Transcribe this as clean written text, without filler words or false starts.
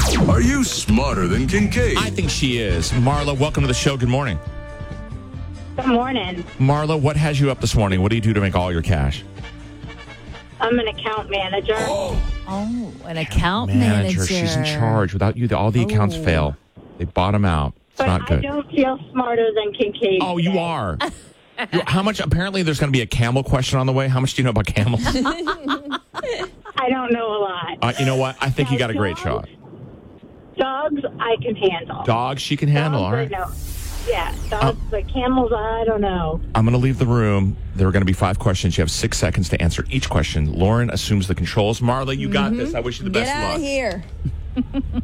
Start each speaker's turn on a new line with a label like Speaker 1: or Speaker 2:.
Speaker 1: Are you smarter than Kincaid?
Speaker 2: I think she is. Marla, welcome to the show. Good morning.
Speaker 3: Good morning.
Speaker 2: Marla, what has you up this morning? What do you do to make all your cash?
Speaker 3: I'm an account manager.
Speaker 4: Oh, an account manager.
Speaker 2: She's in charge. Without you, all the accounts fail. They bottom out. It's
Speaker 3: But
Speaker 2: not good.
Speaker 3: I don't feel smarter than Kincaid.
Speaker 2: Oh, you
Speaker 3: today.
Speaker 2: are. How much? Apparently, there's going to be a camel question on the way. How much do you know about camels?
Speaker 3: I don't know a lot.
Speaker 2: You know what? I think you got a great shot.
Speaker 3: Dogs, I can handle.
Speaker 2: Dogs, she can handle. All right.
Speaker 3: Yeah, dogs, but camels, I don't know.
Speaker 2: I'm going to leave the room. There are going to be 5 questions. You have 6 seconds to answer each question. Lauren assumes the controls. Marla, you got this. I wish you the best
Speaker 4: Get
Speaker 2: luck.
Speaker 4: out of here.